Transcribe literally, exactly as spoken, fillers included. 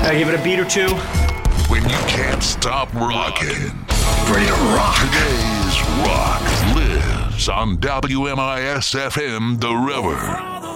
I give it a beat or two. When you can't stop rocking. Ready to rock. Today's Rock lives on W M I S F M The River.